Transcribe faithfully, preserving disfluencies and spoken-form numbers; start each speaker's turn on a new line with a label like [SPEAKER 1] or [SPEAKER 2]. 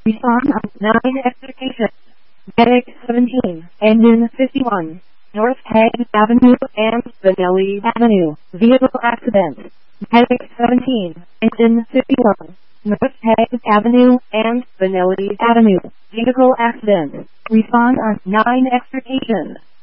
[SPEAKER 1] Respond on nine expectation. Medic seventeen, engine fifty-one, North Hague Avenue and Benelli Avenue, vehicle accident. Medic seventeen, engine fifty-one, North Hague Avenue and Benelli Avenue, vehicle accident. Respond on nine expectation.